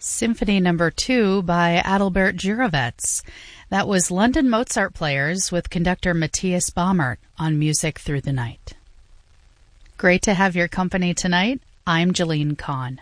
Symphony Number 2 by Adalbert Juravets. That was London Mozart Players with conductor Matthias Baumert on Music Through the Night. Great to have your company tonight. I'm Jeline Kahn.